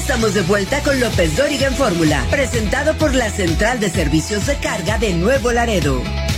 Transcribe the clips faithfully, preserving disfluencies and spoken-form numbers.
estamos de vuelta con López Dóriga en Fórmula, presentado por la Central de Servicios de Carga de Nuevo Laredo.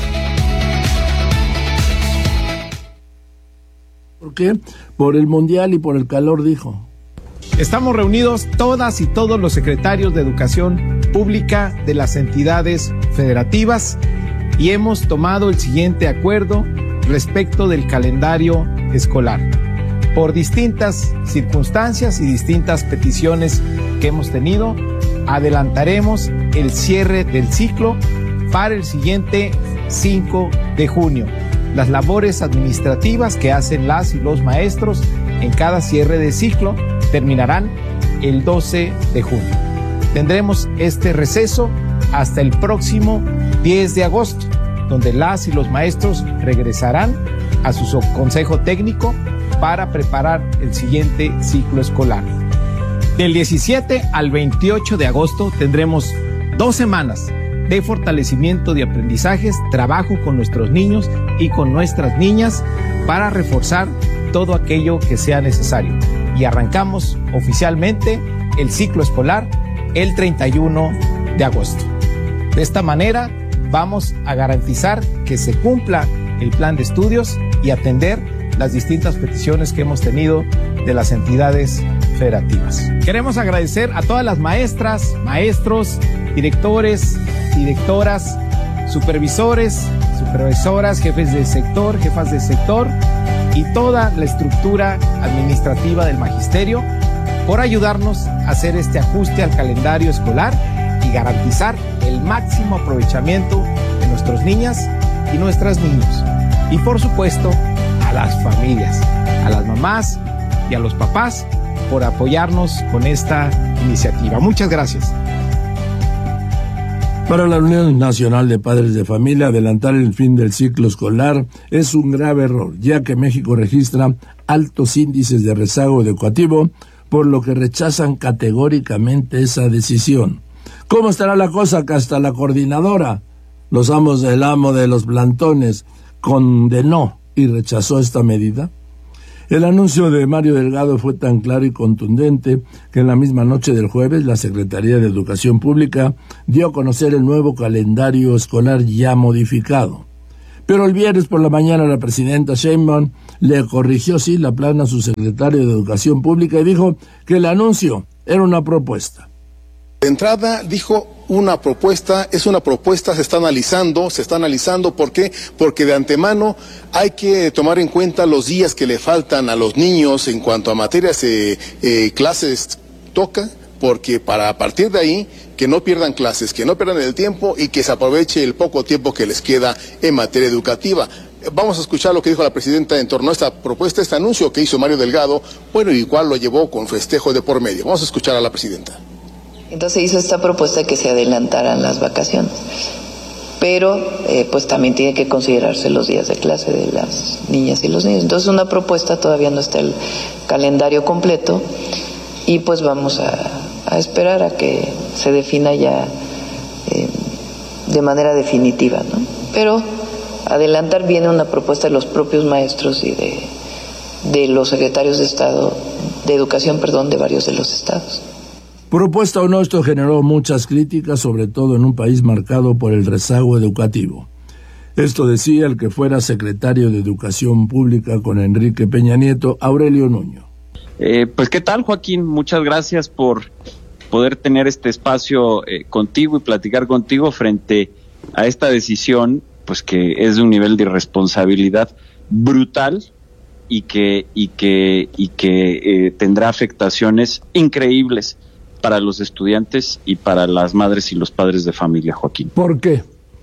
¿Por qué? Por el mundial y por el calor, dijo. Estamos reunidos todas y todos los secretarios de Educación Pública de las entidades federativas y hemos tomado el siguiente acuerdo respecto del calendario escolar. Por distintas circunstancias y distintas peticiones que hemos tenido, adelantaremos el cierre del ciclo para el siguiente cinco de junio. Las labores administrativas que hacen las y los maestros en cada cierre de ciclo terminarán el doce de junio. Tendremos este receso hasta el próximo diez de agosto, donde las y los maestros regresarán a su consejo técnico para preparar el siguiente ciclo escolar. Del diecisiete al veintiocho de agosto tendremos dos semanas de fortalecimiento de aprendizajes, trabajo con nuestros niños y con nuestras niñas para reforzar todo aquello que sea necesario. Y arrancamos oficialmente el ciclo escolar el treinta y uno de agosto. De esta manera vamos a garantizar que se cumpla el plan de estudios y atender las distintas peticiones que hemos tenido de las entidades federativas. Queremos agradecer a todas las maestras, maestros, directores, directoras, supervisores, supervisoras, jefes de sector, jefas de sector y toda la estructura administrativa del magisterio por ayudarnos a hacer este ajuste al calendario escolar y garantizar el máximo aprovechamiento de nuestras niñas y nuestros niños. Y por supuesto, a las familias, a las mamás y a los papás por apoyarnos con esta iniciativa. Muchas gracias. Para la Unión Nacional de Padres de Familia, adelantar el fin del ciclo escolar es un grave error, ya que México registra altos índices de rezago educativo, por lo que rechazan categóricamente esa decisión. ¿Cómo estará la cosa que hasta la coordinadora, los amos del amo de los plantones, condenó y rechazó esta medida? El anuncio de Mario Delgado fue tan claro y contundente que en la misma noche del jueves la Secretaría de Educación Pública dio a conocer el nuevo calendario escolar ya modificado. Pero el viernes por la mañana la presidenta Sheinbaum le corrigió sí la plana a su secretario de Educación Pública y dijo que el anuncio era una propuesta. De entrada dijo una propuesta, es una propuesta, se está analizando, se está analizando, ¿por qué? Porque de antemano hay que tomar en cuenta los días que le faltan a los niños en cuanto a materias, eh, eh, clases toca, porque para a partir de ahí que no pierdan clases, que no pierdan el tiempo y que se aproveche el poco tiempo que les queda en materia educativa. Vamos a escuchar lo que dijo la presidenta en torno a esta propuesta, este anuncio que hizo Mario Delgado, bueno, igual lo llevó con festejo de por medio. Vamos a escuchar a la presidenta. Entonces hizo esta propuesta de que se adelantaran las vacaciones, pero eh, pues también tiene que considerarse los días de clase de las niñas y los niños. Entonces una propuesta, todavía no está el calendario completo y pues vamos a, a esperar a que se defina ya eh, de manera definitiva, ¿no? Pero adelantar viene una propuesta de los propios maestros y de, de los secretarios de Estado, de Educación, perdón, de varios de los estados. Propuesta o no, esto generó muchas críticas, sobre todo en un país marcado por el rezago educativo. Esto decía el que fuera secretario de Educación Pública con Enrique Peña Nieto, Aurelio Nuño. Eh, pues qué tal, Joaquín, muchas gracias por poder tener este espacio eh, contigo y platicar contigo frente a esta decisión, pues que es de un nivel de irresponsabilidad brutal y que y que y que eh, tendrá afectaciones increíbles para los estudiantes y para las madres y los padres de familia, Joaquín. ¿Por qué?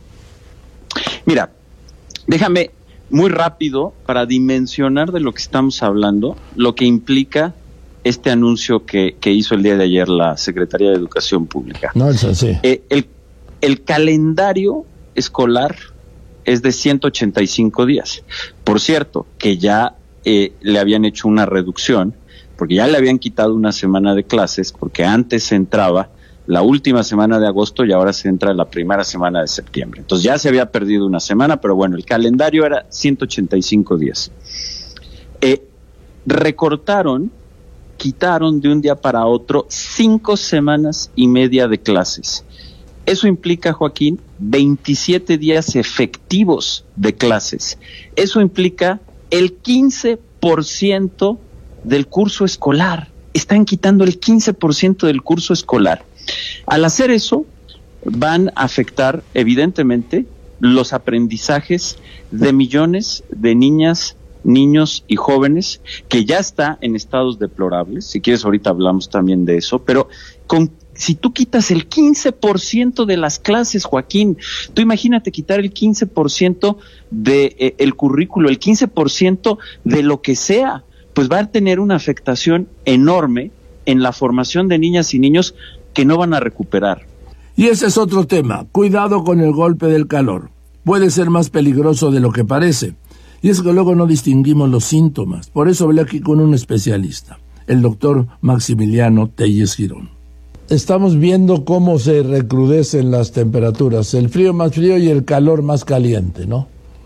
Mira, déjame muy rápido para dimensionar de lo que estamos hablando, lo que implica este anuncio que, que hizo el día de ayer la Secretaría de Educación Pública. No, es así. Eh, el, el calendario escolar es de ciento ochenta y cinco días. Por cierto, que ya eh, le habían hecho una reducción, porque ya le habían quitado una semana de clases, porque antes se entraba la última semana de agosto y ahora se entra la primera semana de septiembre. Entonces ya se había perdido una semana, pero bueno, el calendario era ciento ochenta y cinco días. Eh, recortaron quitaron de un día para otro cinco semanas y media de clases. Eso implica, Joaquín, veintisiete días efectivos de clases. Eso implica el quince por ciento del curso escolar. Están quitando el quince por ciento del curso escolar. Al hacer eso, van a afectar, evidentemente, los aprendizajes de millones de niñas, niños y jóvenes que ya está en estados deplorables. Si quieres, ahorita hablamos también de eso, pero con si tú quitas el quince por ciento de las clases, Joaquín, tú imagínate quitar el quince por ciento de eh, el currículo, el quince por ciento de lo que sea, pues va a tener una afectación enorme en la formación de niñas y niños que no van a recuperar. Y ese es otro tema. Cuidado con el golpe del calor. Puede ser más peligroso de lo que parece. Y es que luego no distinguimos los síntomas. Por eso hablé aquí con un especialista, el doctor Maximiliano Telles Girón. Estamos viendo cómo se recrudecen las temperaturas, el frío más frío y el calor más caliente, ¿no?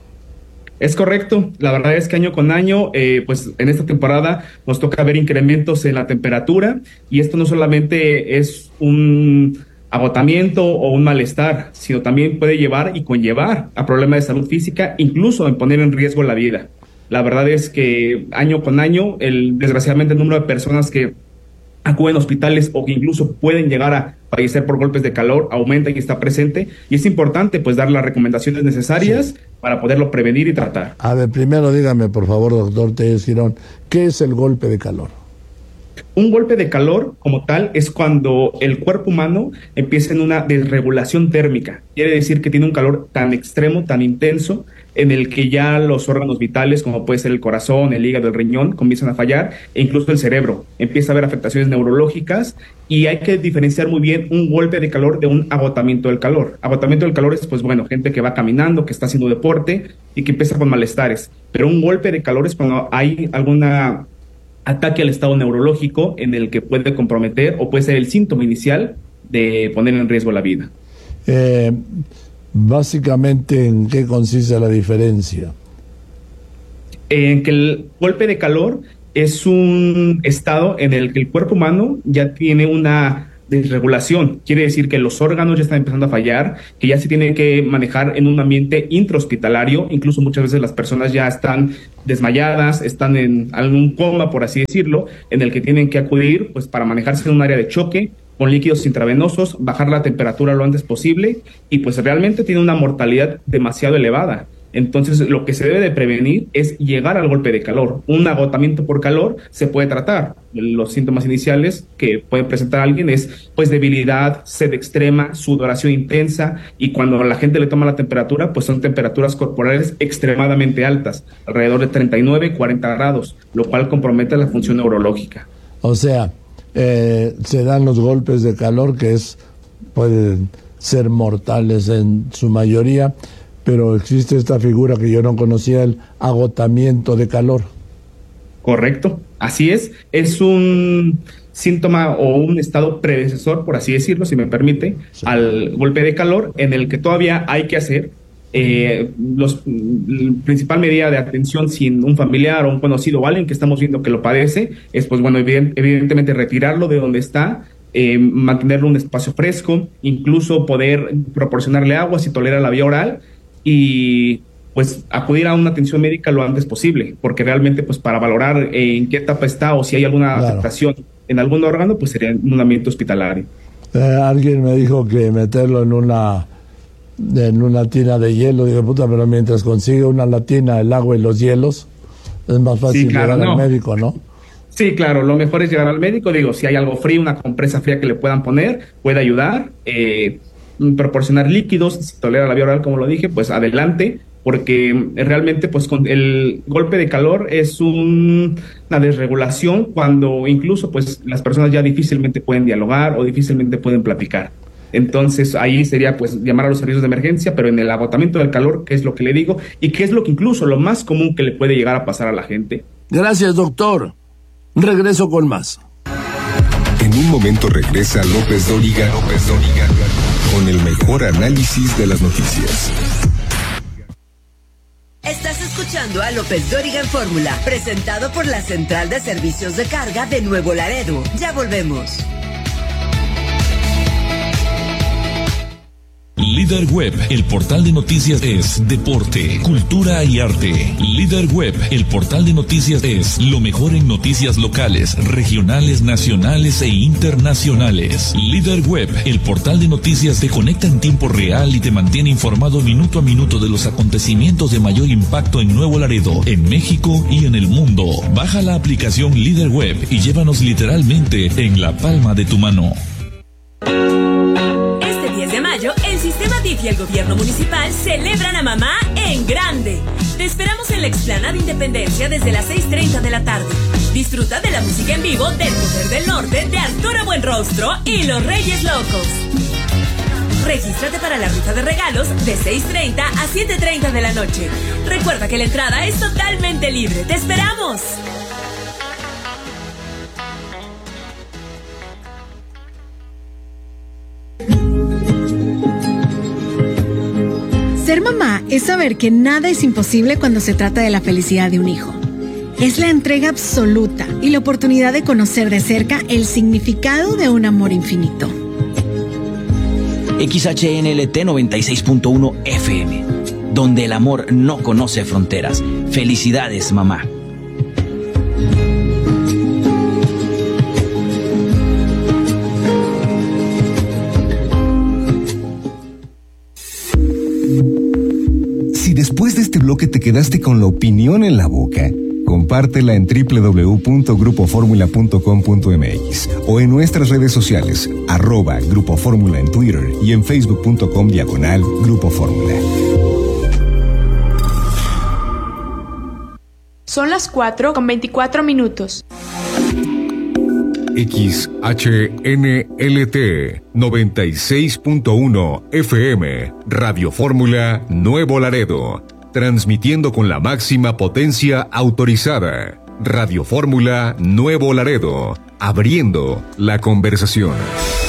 Es correcto, la verdad es que año con año, eh, pues en esta temporada nos toca ver incrementos en la temperatura, y esto no solamente es un agotamiento o un malestar, sino también puede llevar y conllevar a problemas de salud física, incluso en poner en riesgo la vida. La verdad es que año con año, el desgraciadamente el número de personas que acuden a hospitales o que incluso pueden llegar a fallecer por golpes de calor aumenta y está presente, y es importante pues dar las recomendaciones necesarias sí. para poderlo prevenir y tratar. A ver, primero dígame por favor, doctor Telles Girón, ¿qué es el golpe de calor? Un golpe de calor, como tal, es cuando el cuerpo humano empieza en una desregulación térmica. Quiere decir que tiene un calor tan extremo, tan intenso, en el que ya los órganos vitales, como puede ser el corazón, el hígado, el riñón, comienzan a fallar, e incluso el cerebro. Empieza a haber afectaciones neurológicas, y hay que diferenciar muy bien un golpe de calor de un agotamiento del calor. Agotamiento del calor es, pues bueno, gente que va caminando, que está haciendo deporte y que empieza con malestares. Pero un golpe de calor es cuando hay alguna ataque al estado neurológico en el que puede comprometer o puede ser el síntoma inicial de poner en riesgo la vida. Eh, básicamente, ¿en qué consiste la diferencia? En que el golpe de calor es un estado en el que el cuerpo humano ya tiene una desregulación. Quiere decir que los órganos ya están empezando a fallar, que ya se tienen que manejar en un ambiente intrahospitalario. Incluso muchas veces las personas ya están desmayadas, están en algún coma, por así decirlo, en el que tienen que acudir pues para manejarse en un área de choque con líquidos intravenosos, bajar la temperatura lo antes posible, y pues realmente tiene una mortalidad demasiado elevada. Entonces, lo que se debe de prevenir es llegar al golpe de calor. Un agotamiento por calor se puede tratar. Los síntomas iniciales que puede presentar alguien es pues debilidad, sed extrema, sudoración intensa, y cuando la gente le toma la temperatura, pues son temperaturas corporales extremadamente altas, alrededor de treinta y nueve, cuarenta grados, lo cual compromete la función neurológica. O sea, eh, se dan los golpes de calor que es pueden ser mortales en su mayoría, pero existe esta figura que yo no conocía, el agotamiento de calor. Correcto, así es. Es un síntoma o un estado predecesor, por así decirlo, si me permite, sí. al golpe de calor, en el que todavía hay que hacer eh, los la principal medida de atención sin un familiar o un conocido o alguien que estamos viendo que lo padece, es pues bueno, evident, evidentemente retirarlo de donde está, eh, mantenerlo en un espacio fresco, incluso poder proporcionarle agua si tolera la vía oral, y pues acudir a una atención médica lo antes posible, porque realmente pues para valorar eh, en qué etapa está o si hay alguna claro. afectación en algún órgano, pues sería en un ambiente hospitalario. Eh, alguien me dijo que meterlo en una en una tina de hielo. Digo, puta, pero mientras consigue una latina, el agua y los hielos, es más fácil sí, claro, llegar no. al médico, ¿no? Sí, claro, lo mejor es llegar al médico. Digo, si hay algo frío, una compresa fría que le puedan poner, puede ayudar. Eh, proporcionar líquidos, si tolera la vía oral, como lo dije, pues adelante, porque realmente pues con el golpe de calor es un, una desregulación cuando incluso pues las personas ya difícilmente pueden dialogar o difícilmente pueden platicar. Entonces ahí sería pues llamar a los servicios de emergencia, pero en el agotamiento del calor, que es lo que le digo, y que es lo que incluso lo más común que le puede llegar a pasar a la gente. Gracias, doctor. Regreso con más. En un momento regresa López Dóriga, López Dóriga, con el mejor análisis de las noticias. Estás escuchando a López Dóriga en Fórmula, presentado por la Central de Servicios de Carga de Nuevo Laredo. Ya volvemos. Líder Web, el portal de noticias es deporte, cultura y arte. Líder Web, el portal de noticias es lo mejor en noticias locales, regionales, nacionales e internacionales. Líder Web, el portal de noticias te conecta en tiempo real y te mantiene informado minuto a minuto de los acontecimientos de mayor impacto en Nuevo Laredo, en México y en el mundo. Baja la aplicación Líder Web y llévanos literalmente en la palma de tu mano. De mayo, el Sistema D I F y el Gobierno Municipal celebran a mamá en grande. Te esperamos en la explanada Independencia desde las seis treinta de la tarde. Disfruta de la música en vivo del Poder del Norte de Arturo Buenrostro y los Reyes Locos. Regístrate para la rifa de regalos de seis treinta a siete treinta de la noche. Recuerda que la entrada es totalmente libre. ¡Te esperamos! Ser mamá es saber que nada es imposible cuando se trata de la felicidad de un hijo. Es la entrega absoluta y la oportunidad de conocer de cerca el significado de un amor infinito. X H N L T noventa y seis punto uno F M, donde el amor no conoce fronteras. Felicidades, mamá. Si después de este bloque te quedaste con la opinión en la boca, compártela en doble u doble u doble u punto grupo fórmula punto com punto m x o en nuestras redes sociales, arroba Grupo Fórmula en Twitter y en facebook punto com diagonal Grupo Fórmula. Son las cuatro con veinticuatro minutos. X H N L T noventa y seis punto uno F M, Radio Fórmula Nuevo Laredo, transmitiendo con la máxima potencia autorizada. Radio Fórmula Nuevo Laredo, abriendo la conversación.